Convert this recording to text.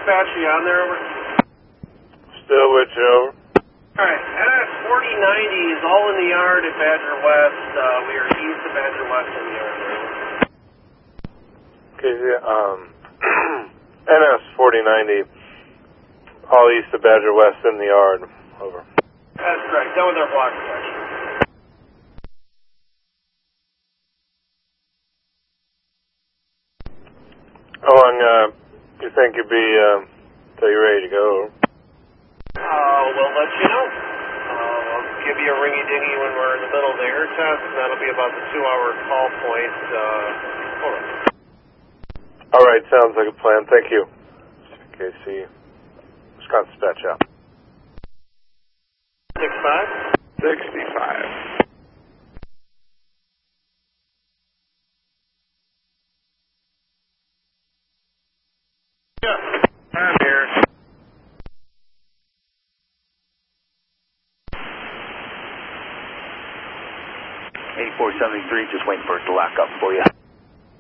dispatch, are you on there, over? Still with you, over. Alright, NS 4090 is all in the yard at Badger West. We are east of Badger West in the yard there. Okay, NS 4090, all east of Badger West in the yard, over. That's correct, done with our block protection. How long, you think you'd be, till you're ready to go? We'll let you know. I'll give you a ringy-dingy when we're in the middle of the air test, and that'll be about the 2-hour call point. Over. All right, sounds like a plan. Thank you. KC, Wisconsin dispatch out. 65? 65. Yeah, I'm here. '8473, just waiting for it to lock up for you.